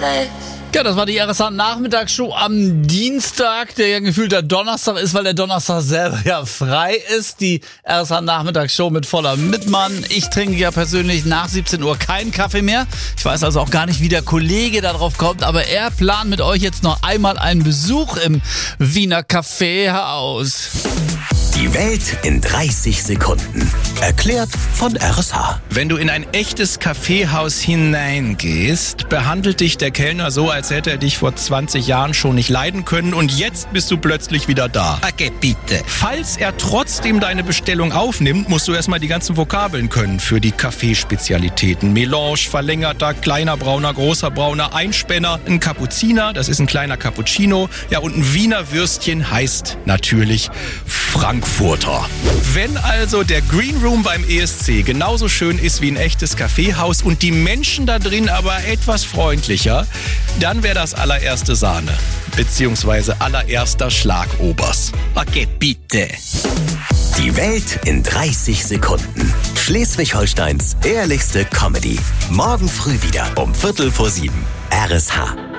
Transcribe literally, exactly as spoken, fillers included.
Ja, das war die R S H-Nachmittagsshow am Dienstag, der ja gefühlter Donnerstag ist, weil der Donnerstag selber ja frei ist. Die R S H-Nachmittagsshow mit voller Mitmann. Ich trinke ja persönlich nach siebzehn Uhr keinen Kaffee mehr. Ich weiß also auch gar nicht, wie der Kollege darauf kommt, aber er plant mit euch jetzt noch einmal einen Besuch im Wiener Kaffeehaus. Die Welt in dreißig Sekunden. Erklärt von R S H. Wenn du in ein echtes Kaffeehaus hineingehst, behandelt dich der Kellner so, als hätte er dich vor zwanzig Jahren schon nicht leiden können und jetzt bist du plötzlich wieder da. Okay, bitte. Falls er trotzdem deine Bestellung aufnimmt, musst du erstmal die ganzen Vokabeln können für die Kaffeespezialitäten. Melange, verlängerter, kleiner Brauner, großer Brauner, Einspänner, ein Kapuziner, das ist ein kleiner Cappuccino. Ja, und ein Wiener Würstchen heißt natürlich Frankfurter. Wenn also der Green Room beim E S C genauso schön ist wie ein echtes Kaffeehaus und die Menschen da drin aber etwas freundlicher, dann wäre das allererste Sahne, beziehungsweise allererster Schlagobers. Okay, bitte. Die Welt in dreißig Sekunden. Schleswig-Holsteins ehrlichste Comedy. Morgen früh wieder um Viertel vor sieben. R S H.